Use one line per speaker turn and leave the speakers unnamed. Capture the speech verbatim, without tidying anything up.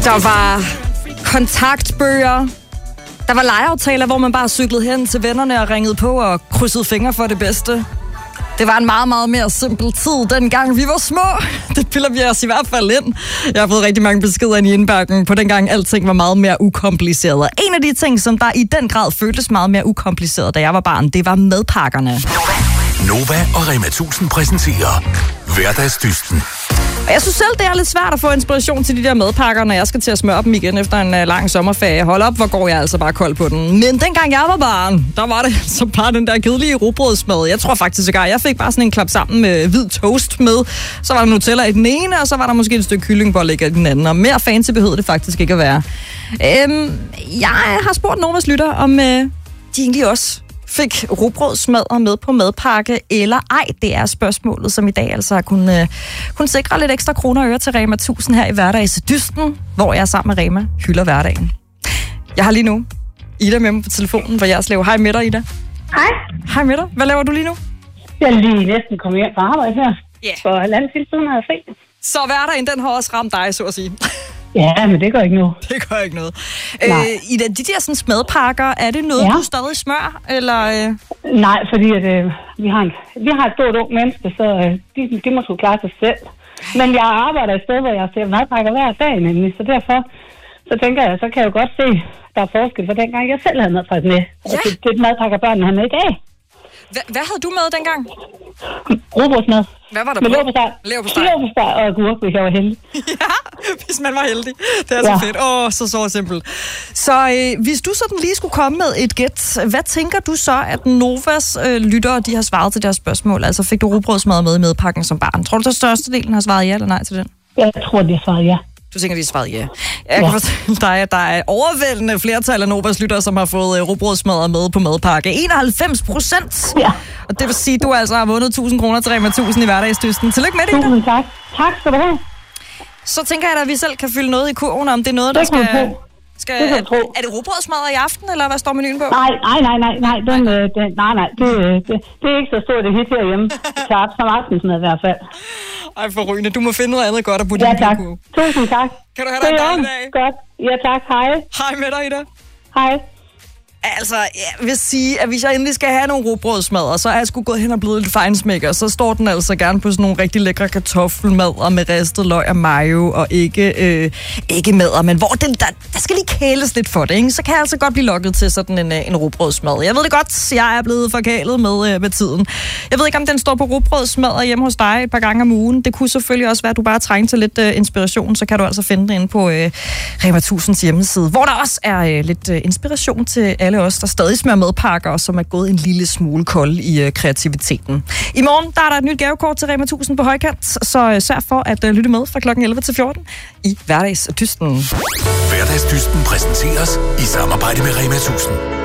Der var kontaktbøger. Der var legeaftaler, hvor man bare cyklede hen til vennerne og ringede på og krydsede fingre for det bedste. Det var en meget, meget mere simpel tid, dengang vi var små. Det piller vi os i hvert fald ind. Jeg har fået rigtig mange beskeder ind i indbakken på dengang alting var meget mere ukompliceret. Og en af de ting, som der i den grad føltes meget mere ukompliceret, da jeg var barn, det var madpakkerne.
Nova og Rema tusind præsenterer Hverdagsdysten.
Og jeg synes selv, det er lidt svært at få inspiration til de der madpakker, når jeg skal til at smøre dem igen efter en uh, lang sommerferie. Hold op, hvor går jeg altså bare kold på den. Men dengang jeg var barn, der var det så bare den der kedelige rugbrødsmad. Jeg tror faktisk, at jeg fik bare sådan en klap sammen med hvid toast med. Så var der Nutella i den ene, og så var der måske et stykke kyllingbolle i den anden. Og mere fancy behøvede det faktisk ikke at være. Øhm, jeg har spurgt Novas lytter, om øh, de egentlig også fik rugbrødsmadder med på madpakke, eller ej, det er spørgsmålet, som i dag altså har kunnet, uh, kun sikre lidt ekstra kroner og øre til Rema tusind her i Hverdagsdysten, hvor jeg sammen med Rema hylder hverdagen. Jeg har lige nu Ida med mig på telefonen fra Jerslev. Hej med dig, Ida.
Hej.
Hej med dig. Hvad laver du lige nu?
Jeg er lige næsten kommet hjem fra arbejde her.
Ja. Yeah.
For halvanden til siden har jeg fri.
Så hverdagen, den har også ramt dig, så at sige.
Ja, men det gør ikke noget.
Det gør ikke noget. Øh, Ida, de der sådan smadpakker, er det noget, ja. du stadig smør, eller? Øh?
Nej, fordi at, øh, vi, har en, vi har et stort ung menneske, så øh, de, de må sgu klare sig selv. Men jeg arbejder et sted, hvor jeg ser madpakker hver dag, nemlig. Så derfor, så tænker jeg, så kan jeg jo godt se, der er forskel for dengang, jeg selv havde madpakker med. Ja. Og det, det madpakker børnene har med i dag.
H- hvad havde du med dengang?
Rugbrødsmad.
Hvad var der
med
på?
Leverpostej.
Leverpostej.
Leverpostej og agurk, hvis jeg var heldig.
Ja, hvis man var heldig. Det er så ja. fedt. Åh, oh, så så simpelt. Så øh, hvis du sådan lige skulle komme med et gæt, hvad tænker du så, at Novas øh, lyttere, de har svaret til deres spørgsmål? Altså, fik du rugbrødsmad med i madpakken som barn? Tror du, at størstedelen har svaret ja eller nej til den?
Jeg tror, de har svaret ja.
Du tænker, de har svaret ja. Jeg kan ja. fortælle dig, at der er et overvældende flertal af Novas lyttere, som har fået rugbrødsmadder med på madpakke. enoghalvfems procent!
Ja.
Og det vil sige, at du altså har vundet tusind kroner til Rema tusind i Hverdagsdysten. Tillykke med det, Ida.
Tusind tak. Tak skal du have.
Så tænker jeg da, at vi selv kan fylde noget i kurven, om det er noget, der
det
skal... skal
det
er, er det rugbrødsmadder i aften, eller hvad står menuen på?
Nej, nej, nej, nej, nej, den, øh, den, nej, nej, det, det, det er ikke så stort et hit herhjemme. Så som aftensmad i hvert fald.
Ej, for rygende. Du må finde noget andet godt at putte
ja,
i din
tak.
kurve.
Tusind tak.
Kan du have dig en dejlig dag?
Godt. Ja, tak. Hej.
Hej med dig, Ida.
Hej.
Altså, jeg vil sige, at hvis jeg endelig skal have nogle rugbrødsmadder, så er jeg sgu gået hen og blevet lidt fejnsmækker. Så står den altså gerne på sådan nogle rigtig lækre kartoffelmadder med ristet løg og mayo og ikke, øh, ikke madder, men hvor den, der, der skal lige kæles lidt for det, ikke? Så kan jeg altså godt blive lokket til sådan en, en rugbrødsmad. Jeg ved det godt, jeg er blevet forkælet med, øh, med tiden. Jeg ved ikke, om den står på rugbrødsmadder hjemme hos dig et par gange om ugen. Det kunne selvfølgelig også være, at du bare trænger til lidt øh, inspiration, så kan du altså finde det inde på øh, Rema tusind's hjemmeside, hvor der også er øh, lidt øh, inspiration til alle os, der stadig smører madpakker, og som er gået en lille smule kold i øh, kreativiteten. I morgen der er der et nyt gavekort til Rema tusind på højkant, så øh, sørg for at øh, lytte med fra klokken elleve til fjorten i Hverdagsdysten.
Hverdagsdysten præsenteres i samarbejde med Rema tusind.